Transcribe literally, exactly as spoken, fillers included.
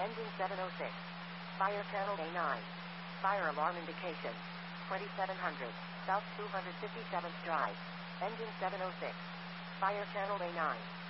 Engine seven oh six. Fire channel A nine. Fire alarm indication. twenty-seven hundred. South two hundred fifty-seventh Drive. Engine seven oh six. Fire channel A nine.